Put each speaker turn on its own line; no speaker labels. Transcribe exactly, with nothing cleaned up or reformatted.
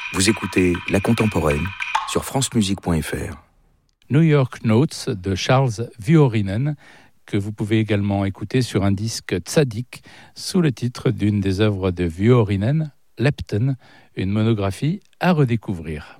Vous écoutez La Contemporaine sur francemusique point f r.
New York Notes de Charles Vuorinen, que vous pouvez également écouter sur un disque Tzadik sous le titre d'une des œuvres de Vuorinen, Lepten, une monographie à redécouvrir.